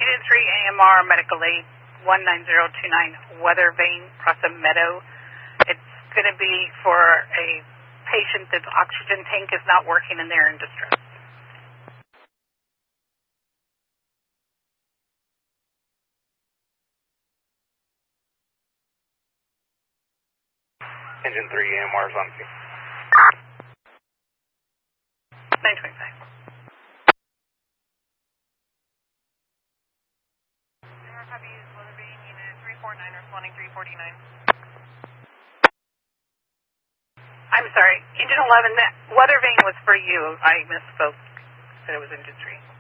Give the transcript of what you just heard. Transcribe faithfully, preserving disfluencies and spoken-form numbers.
Engine three A M R Medical Aid one nine zero two nine Weather Vane, Prasa Meadow. It's going to be for a patient that's oxygen tank is not working and they're in distress. Engine three A M R is on scene. nine twenty-five. Copy, Weather Vane, Unit three four nine, responding three forty-nine. I'm sorry, Engine eleven, that Weather Vane was for you. I misspoke. Said it was Engine three.